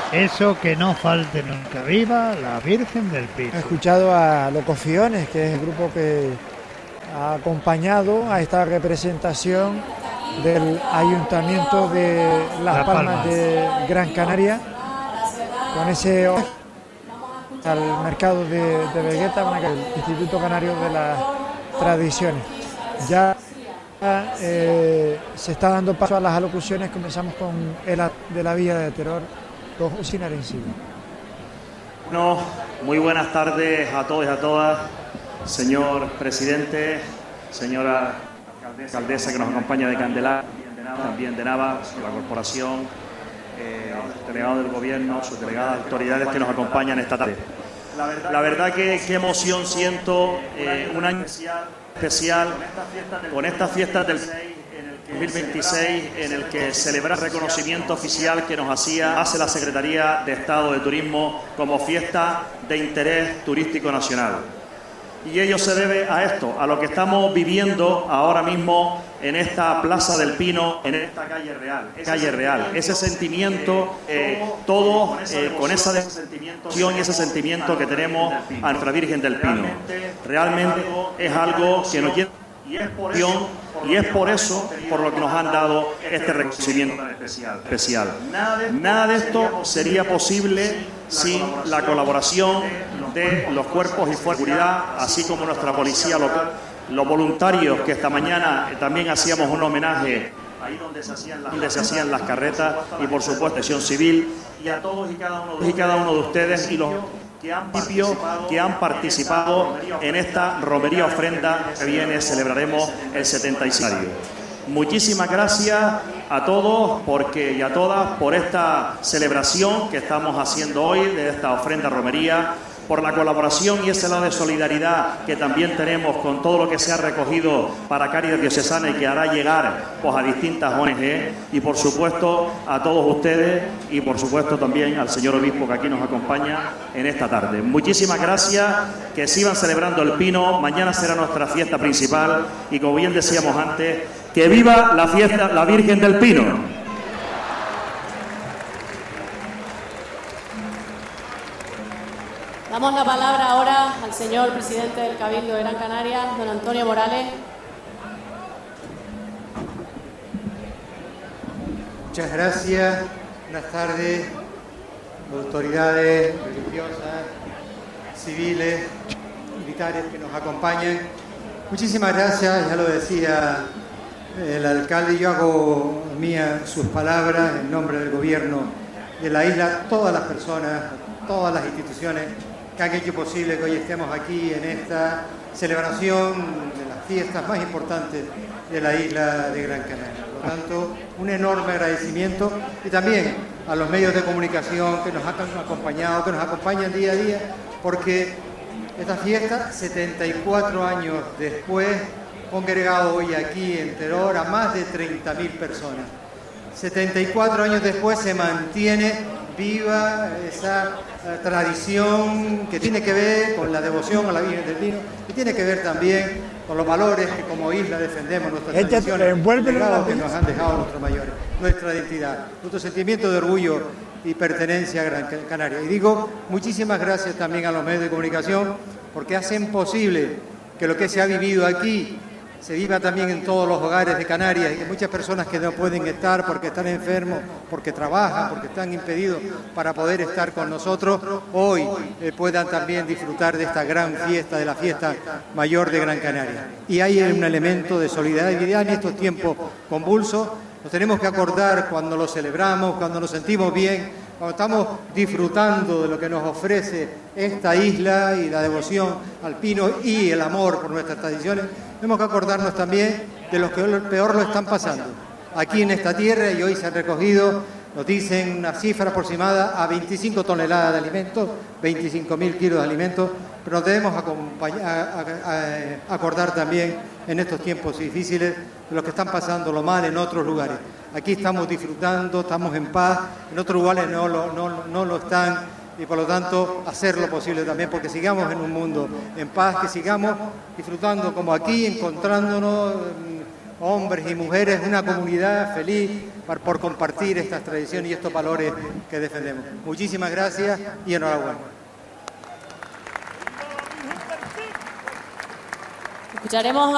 Eso que no falte nunca. ¡Viva la Virgen del Pino! He escuchado a Los Cofiones, que es el grupo que ha acompañado a esta representación del Ayuntamiento de Las Palmas de Gran Canaria, con ese al mercado de Vegueta, el Instituto Canario de las Tradiciones. Ya se está dando paso a las alocuciones. Comenzamos con el de la Villa de Terror, don José Arencibia. Bueno, muy buenas tardes a todos y a todas, señor presidente, señora alcaldesa que nos acompaña de Candelaria, también de Navas, de la corporación, delegado del gobierno, sus delegadas autoridades que nos acompañan esta tarde. La verdad que qué emoción siento, un año especial con estas fiestas del 2026 en el que celebra el reconocimiento oficial que nos hace la Secretaría de Estado de Turismo como fiesta de interés turístico nacional. Y ello se debe a esto, a lo que estamos viviendo ahora mismo en esta Plaza del Pino, en esta calle real. Ese sentimiento, todos con esa desensión y ese sentimiento que tenemos a nuestra Virgen del Pino. Realmente es algo que nos llena y es por eso por lo que nos han dado este reconocimiento especial. Nada de esto sería posible sin la colaboración de los cuerpos y fuerzas de seguridad, así como nuestra policía local, los voluntarios que esta mañana también hacíamos un homenaje ahí donde se hacían las carretas, y por supuesto Protección Civil, y a todos y cada uno de ustedes y los que han participado en esta romería ofrenda que viene, celebraremos el 75. Muchísimas gracias a todos y a todas por esta celebración que estamos haciendo hoy de esta ofrenda romería, por la colaboración y ese lado de solidaridad que también tenemos con todo lo que se ha recogido para Cáritas Diocesana y que hará llegar pues, a distintas ONG, y por supuesto a todos ustedes y por supuesto también al señor obispo que aquí nos acompaña en esta tarde. Muchísimas gracias, que sigan celebrando el Pino. Mañana será nuestra fiesta principal y, como bien decíamos antes, que viva la fiesta, la Virgen del Pino. Damos la palabra ahora al señor presidente del Cabildo de Gran Canaria, don Antonio Morales. Muchas gracias. Buenas tardes, autoridades religiosas, civiles, militares que nos acompañan. Muchísimas gracias, ya lo decía el alcalde, yo hago mía sus palabras en nombre del gobierno de la isla, todas las personas, todas las instituciones que han hecho posible que hoy estemos aquí en esta celebración de las fiestas más importantes de la isla de Gran Canaria. Por lo tanto, un enorme agradecimiento, y también a los medios de comunicación que nos han acompañado, que nos acompañan día a día, porque esta fiesta, 74 años después, ha congregado hoy aquí en Teror a más de 30.000 personas. 74 años después se mantiene viva esa tradición que tiene que ver con la devoción a la Virgen del Pino, y tiene que ver también con los valores que como isla defendemos, nuestras tradiciones, el legado que nos han dejado nuestros mayores, nuestra identidad, nuestro sentimiento de orgullo y pertenencia a Gran Canaria. Y digo muchísimas gracias también a los medios de comunicación, porque hacen posible que lo que se ha vivido aquí se viva también en todos los hogares de Canarias, y que muchas personas que no pueden estar porque están enfermos, porque trabajan, porque están impedidos para poder estar con nosotros, hoy puedan también disfrutar de esta gran fiesta, de la fiesta mayor de Gran Canaria. Y hay un elemento de solidaridad en estos tiempos convulsos. Nos tenemos que acordar cuando lo celebramos, cuando nos sentimos bien, cuando estamos disfrutando de lo que nos ofrece esta isla y la devoción al Pino y el amor por nuestras tradiciones. Tenemos que acordarnos también de los que peor lo están pasando aquí en esta tierra, y hoy se han recogido, nos dicen una cifra aproximada a 25 toneladas de alimentos, 25.000 kilos de alimentos, pero nos debemos acordar también en estos tiempos difíciles de los que están pasando lo mal en otros lugares. Aquí estamos disfrutando, estamos en paz, en otros lugares no lo están, y por lo tanto hacer lo posible también porque sigamos en un mundo en paz, que sigamos disfrutando como aquí, encontrándonos hombres y mujeres, una comunidad feliz, por compartir estas tradiciones y estos valores que defendemos. Muchísimas gracias y enhorabuena. Escucharemos